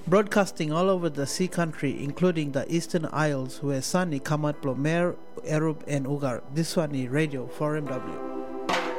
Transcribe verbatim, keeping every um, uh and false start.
Broadcasting all over the sea country, including the Eastern Isles, where Sani, Kamat, Plomer, Erub, and Ugar. This one is Radio four M W.